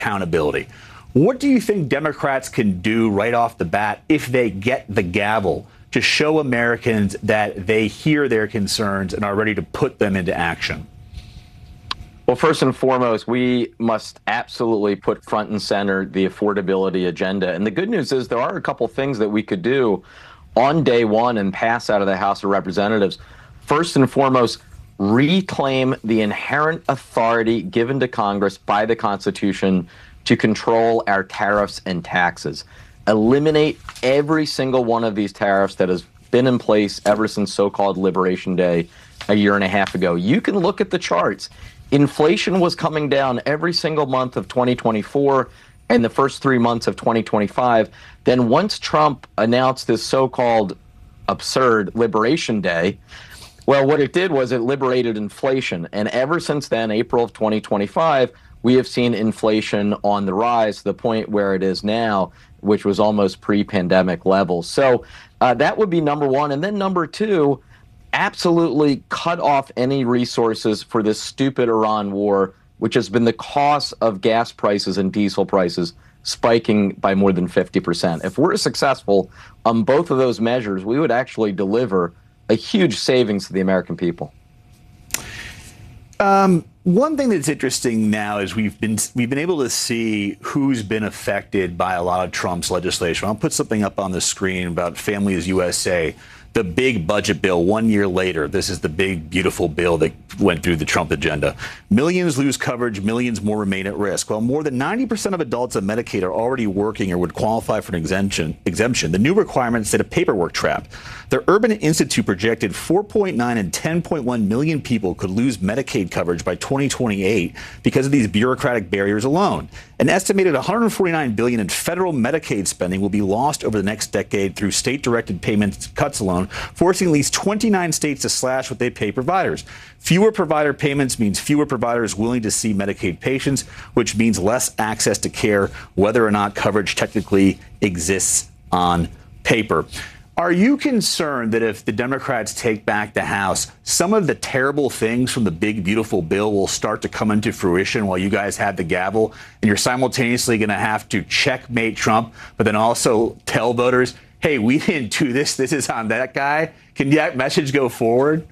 accountability. What do you think Democrats can do right off the bat if they get the gavel to show Americans that they hear their concerns and are ready to put them into action? Well, first and foremost, we must absolutely put front and center the affordability agenda. And the good news is there are a couple things that we could do on day one and pass out of the House of Representatives. First and foremost, reclaim the inherent authority given to Congress by the Constitution to control our tariffs and taxes. Eliminate every single one of these tariffs that has been in place ever since so-called Liberation Day a year and a half ago. You can look at the charts. Inflation was coming down every single month of 2024 and the first 3 months of 2025. Then once Trump announced this so-called absurd Liberation Day, well, what it did was it liberated inflation. And ever since then, April of 2025, we have seen inflation on the rise to the point where it is now, which was almost pre-pandemic levels. So that would be number one. And then number two, absolutely cut off any resources for this stupid Iran war, which has been the cause of gas prices and diesel prices spiking by more than 50%. If we're successful on both of those measures, we would actually deliver a huge savings to the American people. One thing that's interesting now is we've been able to see who's been affected by a lot of Trump's legislation. I'll put something up on the screen about Families USA. The big budget bill 1 year later. This is the big, beautiful bill that went through the Trump agenda. Millions lose coverage, millions more remain at risk. While more than 90% of adults on Medicaid are already working or would qualify for an exemption, the new requirements set a paperwork trap. The Urban Institute projected 4.9 and 10.1 million people could lose Medicaid coverage by 2028 because of these bureaucratic barriers alone. An estimated $149 billion in federal Medicaid spending will be lost over the next decade through state-directed payments cuts alone, forcing at least 29 states to slash what they pay providers. Fewer provider payments means fewer providers willing to see Medicaid patients, which means less access to care, whether or not coverage technically exists on paper. Are you concerned that if the Democrats take back the House, some of the terrible things from the big, beautiful bill will start to come into fruition while you guys have the gavel, and you're simultaneously going to have to checkmate Trump, but then also tell voters, hey, we didn't do this. This is on that guy. Can that message go forward?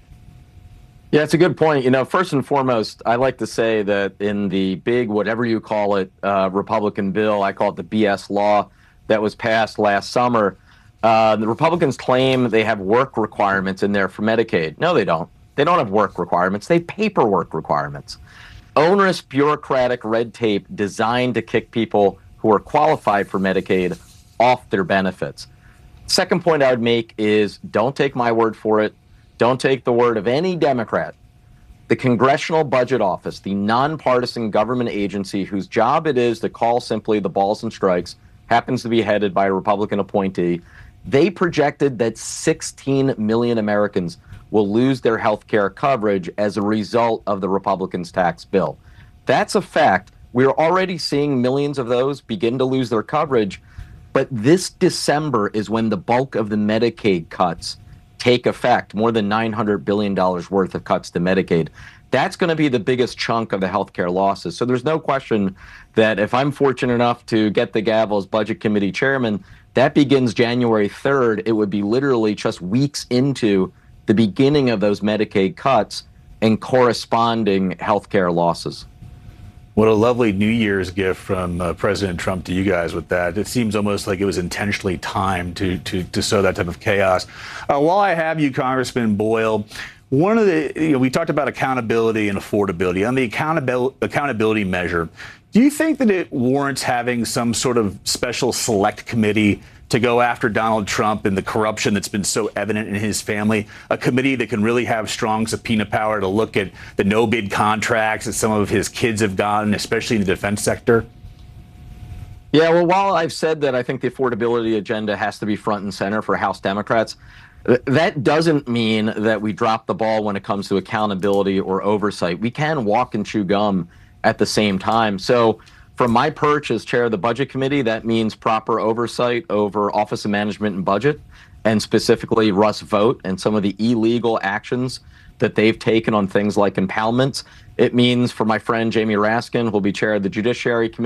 Yeah, it's a good point. You know, first and foremost, I like to say that in the big, whatever you call it, Republican bill, I call it the BS law that was passed last summer, the Republicans claim they have work requirements in there for Medicaid. No, they don't. They don't have work requirements. They have paperwork requirements. Onerous bureaucratic red tape designed to kick people who are qualified for Medicaid off their benefits. Second point I would make is don't take my word for it. Don't take the word of any Democrat. The Congressional Budget Office, the nonpartisan government agency whose job it is to call simply the balls and strikes, happens to be headed by a Republican appointee. They projected that 16 million Americans will lose their health care coverage as a result of the Republicans' tax bill. That's a fact. We're already seeing millions of those begin to lose their coverage. But this December is when the bulk of the Medicaid cuts take effect, more than $900 billion worth of cuts to Medicaid. That's going to be the biggest chunk of the healthcare losses. So there's no question that if I'm fortunate enough to get the gavel as Budget Committee Chairman, that begins January 3rd. It would be literally just weeks into the beginning of those Medicaid cuts and corresponding healthcare losses. What a lovely New Year's gift from President Trump to you guys with that. It seems almost like it was intentionally timed to sow that type of chaos. While I have you, Congressman Boyle, one of the, we talked about accountability and affordability. On the accountability measure, do you think that it warrants having some sort of special select committee to go after Donald Trump and the corruption that's been so evident in his family, a committee that can really have strong subpoena power to look at the no-bid contracts that some of his kids have gotten, especially in the defense sector? Yeah, well, while I've said that I think the affordability agenda has to be front and center for House Democrats, that doesn't mean that we drop the ball when it comes to accountability or oversight. We can walk and chew gum at the same time. So from my perch as chair of the Budget Committee, that means proper oversight over Office of Management and Budget, and specifically Russ Vought and some of the illegal actions that they've taken on things like impoundments. It means for my friend Jamie Raskin, who'll be chair of the Judiciary Committee,